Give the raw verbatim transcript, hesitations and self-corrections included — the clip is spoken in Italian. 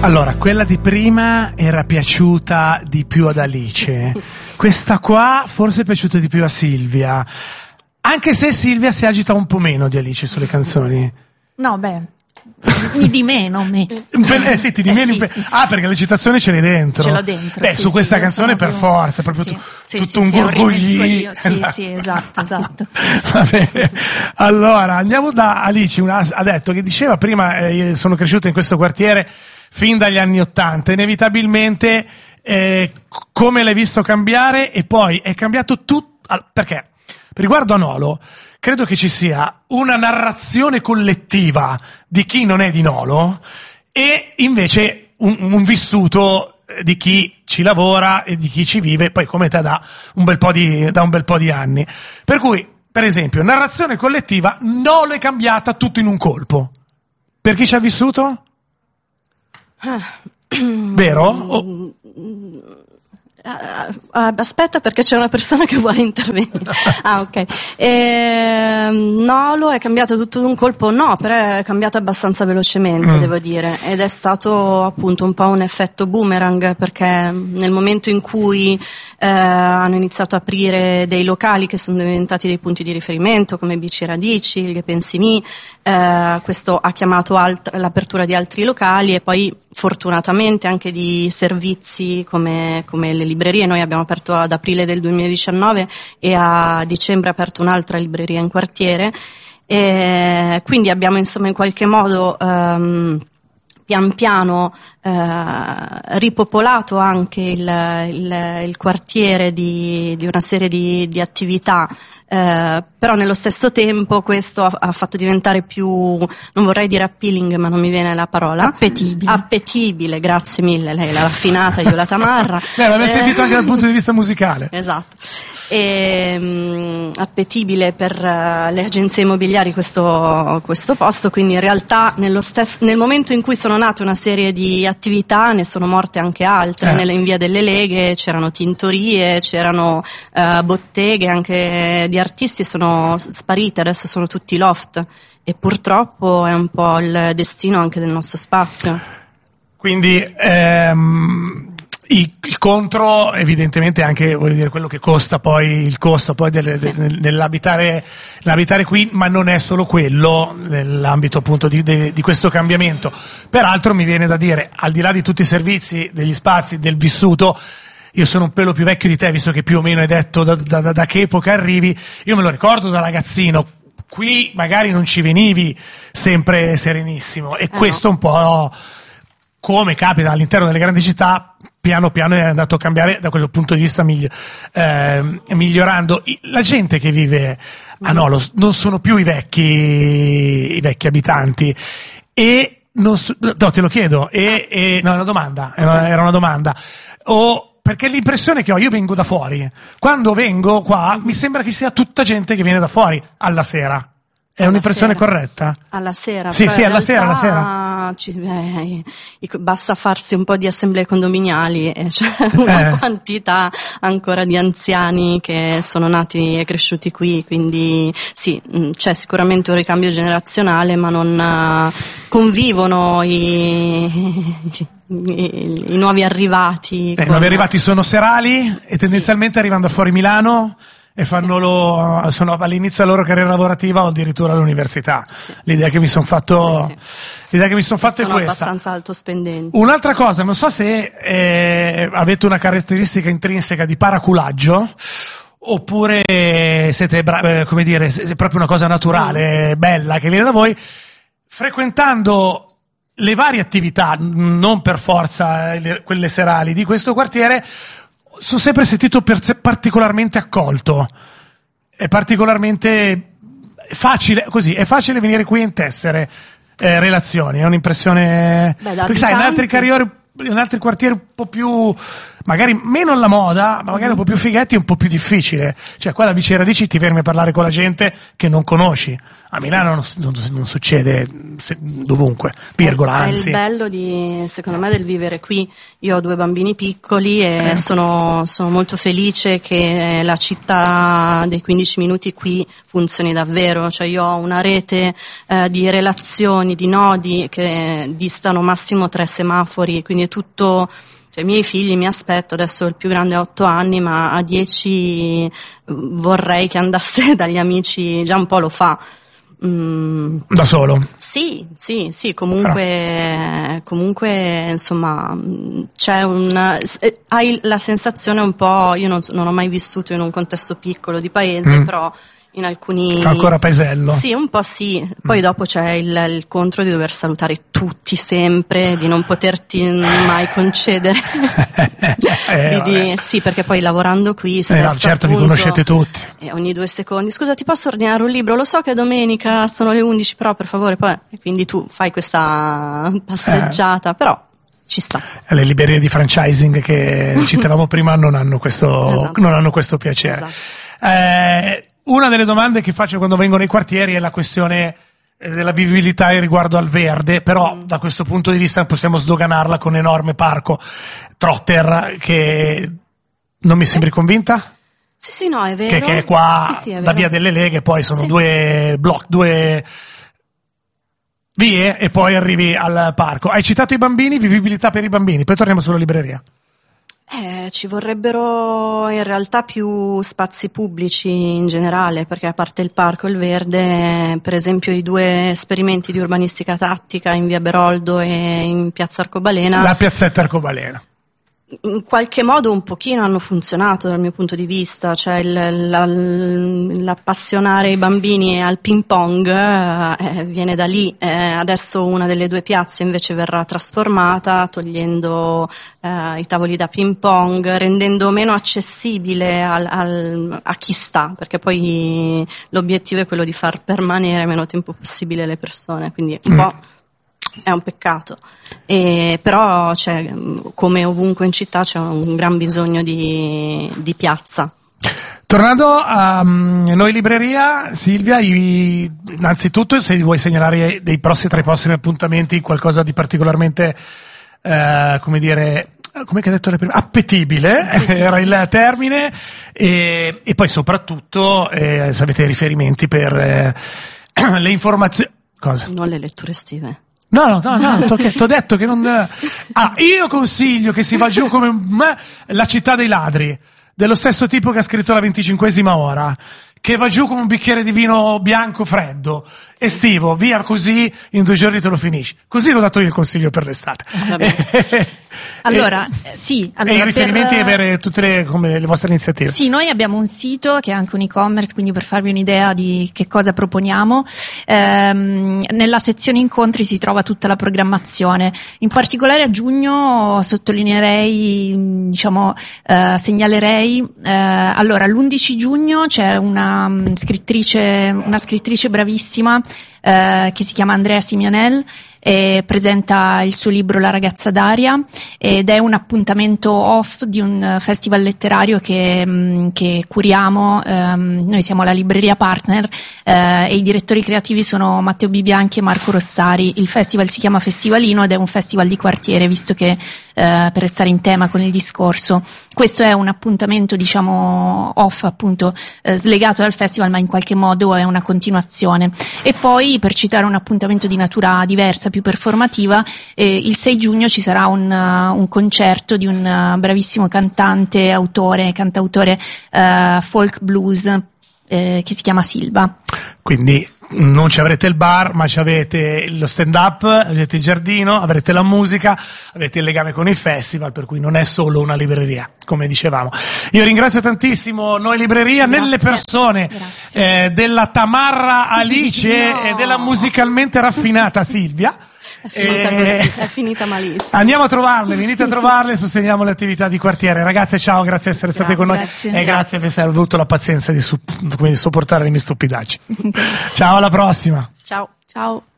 Allora, quella di prima era piaciuta di più ad Alice, questa qua forse è piaciuta di più a Silvia, anche se Silvia si agita un po' meno di Alice sulle canzoni. No, beh, mi di meno me. Eh sì, ti di eh meno sì. pe- ah, perché le citazioni ce l'hai dentro. Ce l'ho dentro. Beh, sì, su questa sì, canzone per più... forza, è proprio sì, tu, sì, tutto sì, un sì, gorgoglio. Sì, esatto. sì, esatto, esatto. Va bene. Allora, andiamo da Alice, una, ha detto che diceva prima, eh, sono cresciuta in questo quartiere fin dagli anni Ottanta, inevitabilmente eh, come l'hai visto cambiare, e poi è cambiato tutto, perché riguardo a Nolo credo che ci sia una narrazione collettiva di chi non è di Nolo e invece un, un vissuto di chi ci lavora e di chi ci vive, poi come te da un bel po' di, da un bel po' di anni. Per cui, per esempio, narrazione collettiva, Nolo è cambiata tutto in un colpo. Per chi ci ha vissuto? Vero? O... Uh, uh, aspetta, perché c'è una persona che vuole intervenire. Ah, ok. E, Nolo è cambiato tutto d'un colpo? No, però è cambiato abbastanza velocemente, mm. devo dire, ed è stato appunto un po' un effetto boomerang, perché nel momento in cui eh, hanno iniziato a aprire dei locali che sono diventati dei punti di riferimento come Bici Radici, il Pensimi, eh, questo ha chiamato alt- l'apertura di altri locali e poi fortunatamente anche di servizi come, come le librerie. Noi abbiamo aperto ad aprile del duemiladiciannove e a dicembre aperto un'altra libreria in quartiere, e quindi abbiamo insomma in qualche modo um, pian piano eh, ripopolato anche il, il, il quartiere di, di una serie di, di attività, eh, però nello stesso tempo questo ha, ha fatto diventare più, non vorrei dire appealing ma non mi viene la parola, appetibile, appetibile grazie mille, lei l'ha raffinata, io la tamarra. Beh, l'aveva eh, sentito anche dal punto di vista musicale. Esatto. E, mh, appetibile per uh, le agenzie immobiliari questo, questo posto, quindi in realtà nello stesso, nel momento in cui sono nate una serie di attività ne sono morte anche altre, eh. nelle, in via delle Leghe c'erano tintorie, c'erano uh, botteghe anche di artisti, sono sparite, adesso sono tutti loft e purtroppo è un po' il destino anche del nostro spazio. Quindi ehm Il, il contro evidentemente anche, voglio dire, quello che costa poi, il costo poi del, sì. del, nell'abitare, nell'abitare qui, ma non è solo quello nell'ambito appunto di, di, di questo cambiamento. Peraltro mi viene da dire, al di là di tutti i servizi, degli spazi, del vissuto, io sono un pelo più vecchio di te, visto che più o meno hai detto da, da, da, da che epoca arrivi, io me lo ricordo da ragazzino, qui magari non ci venivi sempre serenissimo e eh questo no. un po', come capita all'interno delle grandi città, piano piano è andato a cambiare da questo punto di vista, migli- eh, migliorando. La gente che vive a Nolo non sono più i vecchi i vecchi abitanti e non so, no, te lo chiedo e, e no, è una domanda, era una, era una domanda o perché l'impressione che ho, io vengo da fuori, quando vengo qua mi sembra che sia tutta gente che viene da fuori alla sera. È alla un'impressione sera. Corretta? Alla sera. Sì, sì, alla realtà, sera, alla sera. Ci, eh, basta farsi un po' di assemblee condominiali e c'è una eh. quantità ancora di anziani che sono nati e cresciuti qui, quindi sì, c'è sicuramente un ricambio generazionale, ma non uh, convivono i... I, i nuovi arrivati. Eh, I nuovi arrivati sono serali e tendenzialmente sì. arrivano da fuori Milano e fanno sì. lo, sono all'inizio della loro carriera lavorativa o addirittura all'università. Sì. L'idea che mi sono fatto, sì, sì. l'idea che mi sono fatto sono è questa. Abbastanza alto spendenti. Un'altra cosa, non so se eh, avete una caratteristica intrinseca di paraculaggio oppure siete bravi, eh, come dire, se è proprio una cosa naturale, mm. bella che viene da voi, frequentando le varie attività, non per forza le, quelle serali di questo quartiere, sono sempre sentito per, particolarmente accolto. È particolarmente facile, così, è facile venire qui a intessere eh, relazioni, è un'impressione. Beh, perché sai, in altri, carriere, in altri quartieri un po' più magari meno alla moda, ma magari un po' più fighetti e un po' più difficile. Cioè, qua da Bici Radici ti fermi a parlare con la gente che non conosci. A Milano sì. non, non, non succede se, dovunque, virgola, è anzi. È il bello di, secondo me, del vivere qui. Io ho due bambini piccoli e eh. sono, sono molto felice che la città dei quindici minuti qui funzioni davvero. Cioè, io ho una rete eh, di relazioni, di nodi che distano massimo tre semafori, quindi è tutto. Cioè, i miei figli mi aspetto, adesso il più grande ha otto anni, ma a dieci vorrei che andasse dagli amici, già un po' lo fa. Mm. Da solo? Sì, sì, sì, comunque, comunque, insomma, c'è un, hai la sensazione un po', io non, non ho mai vissuto in un contesto piccolo di paese, mm. però in alcuni... Fa ancora paesello? Sì, un po' sì. Poi mm. dopo c'è il, il contro di dover salutare tutti sempre, di non poterti mai concedere. eh, di, di, sì, perché poi lavorando qui spesso, eh, no, certo, appunto, vi conoscete tutti. E ogni due secondi, scusa, ti posso ordinare un libro? Lo so che è domenica, sono le undici, però per favore, poi... E quindi tu fai questa passeggiata, eh. però... ci sta. Le librerie di franchising che citavamo prima non hanno questo, esatto. non hanno questo piacere. Esatto. Eh, una delle domande che faccio quando vengo nei quartieri è la questione della vivibilità riguardo al verde, però mm. da questo punto di vista possiamo sdoganarla con enorme parco Trotter, che non mi sembri convinta? Sì, sì, no, è vero. Che, che è qua sì, sì, è da Via delle Leghe, poi sono sì. due block, due vie e sì. poi arrivi al parco. Hai citato i bambini, vivibilità per i bambini, poi torniamo sulla libreria. Eh, ci vorrebbero in realtà più spazi pubblici in generale, perché a parte il parco e il verde, per esempio i due esperimenti di urbanistica tattica in via Beroldo e in piazza Arcobaleno. La piazzetta Arcobaleno. In qualche modo un pochino hanno funzionato dal mio punto di vista, cioè il, la, l'appassionare i bambini al ping pong eh, viene da lì. Eh, adesso una delle due piazze invece verrà trasformata, togliendo eh, i tavoli da ping pong, rendendo meno accessibile al, al, a chi sta, perché poi l'obiettivo è quello di far permanere meno tempo possibile le persone, quindi un mm. po' è un peccato. E però c'è, come ovunque in città, c'è un gran bisogno di, di piazza. Tornando a um, Noi Libreria, Silvia, i, innanzitutto se vuoi segnalare dei prossimi, tra i prossimi appuntamenti qualcosa di particolarmente eh, come dire, come hai detto le prime, appetibile, appetibile. Era il termine, e, e poi soprattutto eh, se avete riferimenti per eh, le informazioni. Cosa? Non le letture estive. No, no, no, no, t'ho detto che non... Ah, io consiglio che si va giù come me, La città dei ladri, dello stesso tipo che ha scritto La venticinquesima ora, che va giù come un bicchiere di vino bianco freddo, estivo, via così, in due giorni te lo finisci. Così l'ho dato io il consiglio per l'estate. Allora, eh, sì. Allora, e i riferimenti per, per tutte le, come, le vostre iniziative. Sì, noi abbiamo un sito che è anche un e-commerce, quindi per farvi un'idea di che cosa proponiamo, ehm, nella sezione incontri si trova tutta la programmazione. In particolare a giugno sottolineerei, diciamo, eh, segnalerei, eh, allora l'undici giugno c'è una um, scrittrice, una scrittrice bravissima, eh, che si chiama Andrea Simeonel, e presenta il suo libro La ragazza d'aria, ed è un appuntamento off di un festival letterario che, che curiamo. Um, noi siamo la libreria partner eh, e i direttori creativi sono Matteo Bibianchi e Marco Rossari. Il festival si chiama Festivalino ed è un festival di quartiere, visto che eh, per restare in tema con il discorso, questo è un appuntamento, diciamo, off, appunto, eh, slegato dal festival, ma in qualche modo è una continuazione. E poi, per citare un appuntamento di natura diversa, più performativa, eh, il sei giugno ci sarà un, uh, un concerto di un uh, bravissimo cantante, autore, cantautore uh, folk blues eh, che si chiama Silva. Quindi non ci avrete il bar, ma ci avete lo stand up, avete il giardino, avrete la musica, avete il legame con il festival, per cui non è solo una libreria, come dicevamo. Io ringrazio tantissimo Noi Libreria, Grazie. Nelle persone eh, della tamarra Alice no. e della musicalmente raffinata Silvia. È finita, e... così, è finita malissimo. Andiamo a trovarle, venite a trovarle, sosteniamo le attività di quartiere. Ragazze, ciao, grazie di essere state con noi grazie. e grazie, grazie per aver avuto la pazienza di, su... di sopportare le mie stupidaggini. Ciao, alla prossima. Ciao. Ciao.